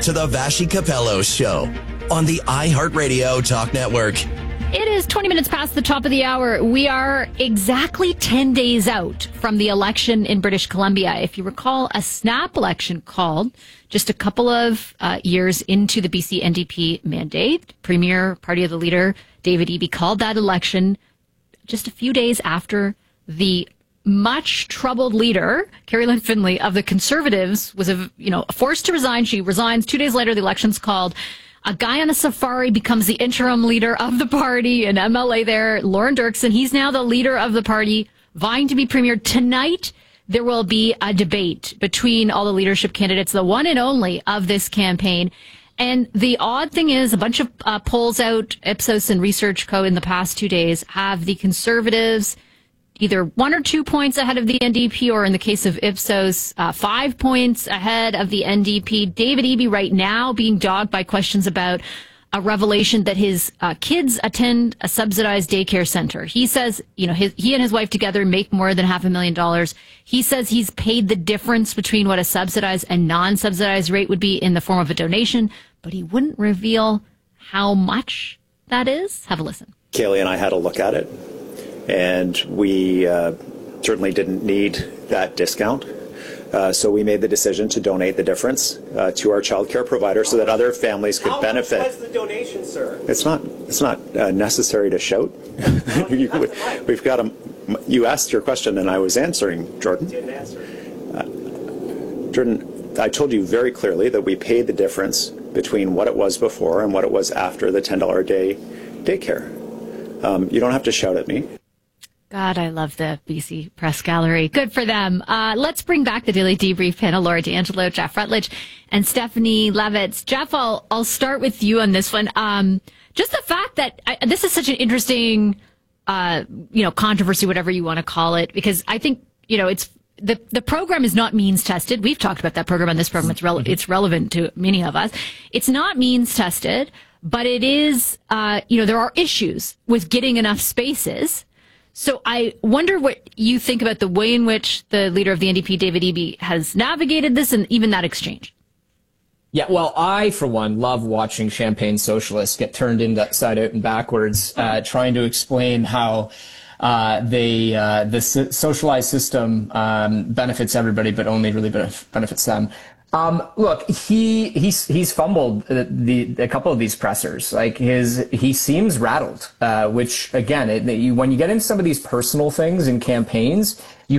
to the Vashi Capello Show on the iHeartRadio Talk Network. It is 20 minutes past the top of the hour. We are exactly 10 days out from the election in British Columbia. If you recall, a snap election called just a couple of years into the BC NDP mandate. Premier Party of the Leader David Eby called that election just a few days after the much troubled leader, Carrie Lynn Finlay, of the Conservatives was forced to resign. She resigns. 2 days later, the election's called. A guy on a safari becomes the interim leader of the party, an MLA there, Lauren Dirksen. He's now the leader of the party, vying to be premier. Tonight, there will be a debate between all the leadership candidates, the one and only of this campaign. And the odd thing is, a bunch of polls out, Ipsos and Research Co. in the past 2 days, have the Conservatives either 1 or 2 points ahead of the NDP, or in the case of Ipsos, 5 points ahead of the NDP. David Eby right now being dogged by questions about a revelation that his kids attend a subsidized daycare center. He says, he and his wife together make more than $500,000. He says he's paid the difference between what a subsidized and non-subsidized rate would be in the form of a donation, but he wouldn't reveal how much that is. Have a listen. Kaylee and I had a look at it, and we certainly didn't need that discount. So we made the decision to donate the difference to our child care provider so that other families could benefit. How much was the donation, sir? It's not necessary to shout. We've got you asked your question and I was answering, Jordan. Didn't answer. Jordan, I told you very clearly that we paid the difference between what it was before and what it was after the $10 a day daycare. You don't have to shout at me. God, I love the BC Press Gallery. Good for them. Let's bring back the Daily Debrief panel. Laura D'Angelo, Jeff Rutledge, and Stephanie Levitz. Jeff, I'll start with you on this one. Just the fact that this is such an interesting, controversy, whatever you want to call it, because I think, it's the program is not means tested. We've talked about that program on this program. It's relevant to many of us. It's not means tested, but it is, there are issues with getting enough spaces. So I wonder what you think about the way in which the leader of the NDP, David Eby, has navigated this and even that exchange. Yeah, well, I, for one, love watching Champagne socialists get turned inside out and backwards, trying to explain how the socialized system benefits everybody, but only really benefits them. Look, he's fumbled a couple of these pressers. Like he seems rattled, which again, when you get into some of these personal things in campaigns, you